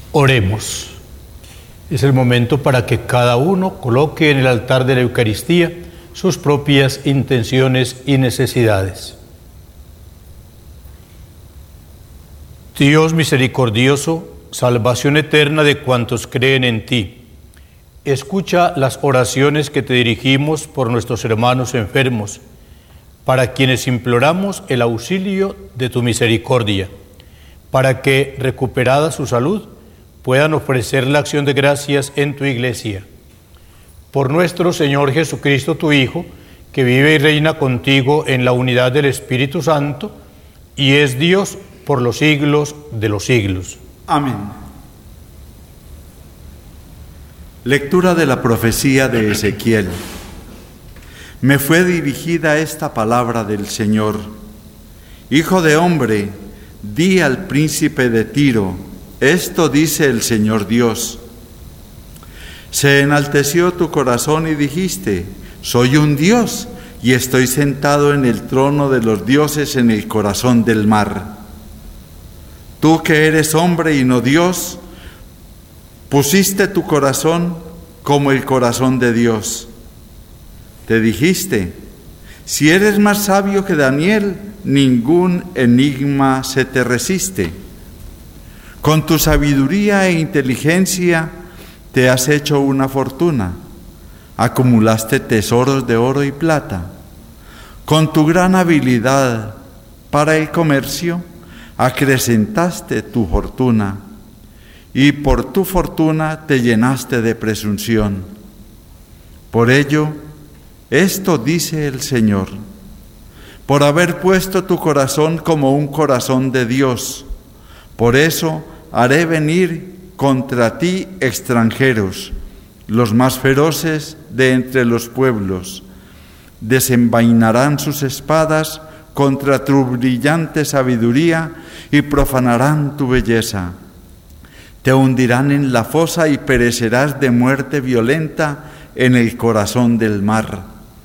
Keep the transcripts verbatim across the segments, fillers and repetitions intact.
Oremos. Es el momento para que cada uno coloque en el altar de la Eucaristía sus propias intenciones y necesidades. Dios misericordioso, salvación eterna de cuantos creen en ti, escucha las oraciones que te dirigimos por nuestros hermanos enfermos, para quienes imploramos el auxilio de tu misericordia, para que, recuperada su salud, puedan ofrecer la acción de gracias en tu Iglesia. Por nuestro Señor Jesucristo, tu Hijo, que vive y reina contigo en la unidad del Espíritu Santo, y es Dios por los siglos de los siglos. Amén. Lectura de la profecía de Ezequiel. Me fue dirigida esta palabra del Señor: Hijo de hombre, di al príncipe de Tiro, esto dice el Señor Dios. Se enalteció tu corazón y dijiste, soy un Dios y estoy sentado en el trono de los dioses en el corazón del mar. Tú que eres hombre y no Dios, pusiste tu corazón como el corazón de Dios. Te dijiste, si eres más sabio que Daniel, ningún enigma se te resiste. Con tu sabiduría e inteligencia te has hecho una fortuna, acumulaste tesoros de oro y plata. Con tu gran habilidad para el comercio, acrecentaste tu fortuna, y por tu fortuna te llenaste de presunción. Por ello, esto dice el Señor: por haber puesto tu corazón como un corazón de Dios, por eso haré venir contra ti extranjeros, los más feroces de entre los pueblos. Desenvainarán sus espadas contra tu brillante sabiduría y profanarán tu belleza. Te hundirán en la fosa y perecerás de muerte violenta en el corazón del mar.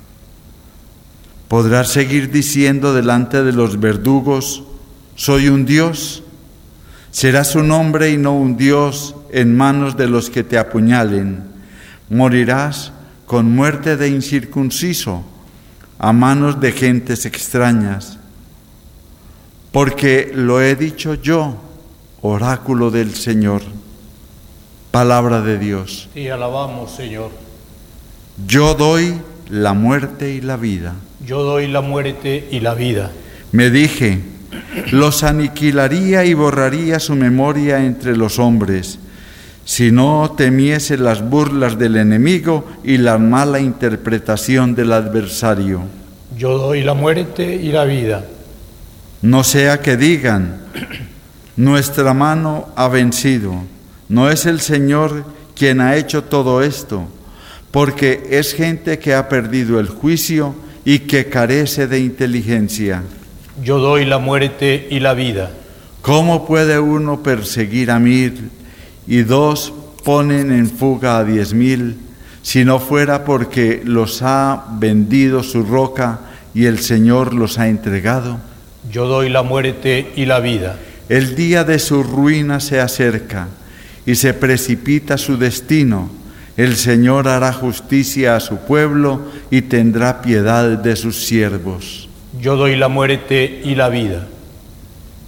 Podrás seguir diciendo delante de los verdugos, soy un Dios. Serás un hombre y no un Dios en manos de los que te apuñalen. Morirás con muerte de incircunciso, a manos de gentes extrañas. Porque lo he dicho yo, oráculo del Señor. Palabra de Dios. Te alabamos, Señor. Yo doy la muerte y la vida. Yo doy la muerte y la vida. Me dije, los aniquilaría y borraría su memoria entre los hombres, si no temiese las burlas del enemigo y la mala interpretación del adversario. Yo doy la muerte y la vida. No sea que digan, nuestra mano ha vencido, no es el Señor quien ha hecho todo esto, porque es gente que ha perdido el juicio y que carece de inteligencia. Yo doy la muerte y la vida. ¿Cómo puede uno perseguir a mil y dos ponen en fuga a diez mil, si no fuera porque los ha vendido su roca y el Señor los ha entregado? Yo doy la muerte y la vida. El día de su ruina se acerca y se precipita su destino. El Señor hará justicia a su pueblo y tendrá piedad de sus siervos. Yo doy la muerte y la vida.